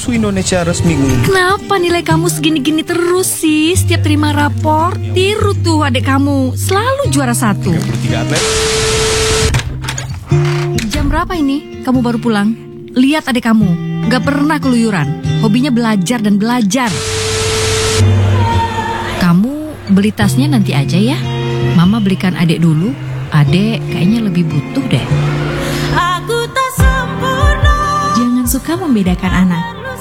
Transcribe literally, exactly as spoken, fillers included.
Susu Indonesia resmi umum. Kenapa nilai kamu segini-gini terus sih? Setiap terima rapor, tiru tuh adik kamu. Selalu juara satu. tiga puluh tiga atlet. Jam berapa ini? Kamu baru pulang? Lihat adik kamu, gak pernah keluyuran. Hobinya belajar dan belajar. Kamu beli tasnya nanti aja ya. Mama belikan adik dulu. Adik kayaknya lebih butuh deh. Aku tak sempurna. Jangan suka membedakan anak.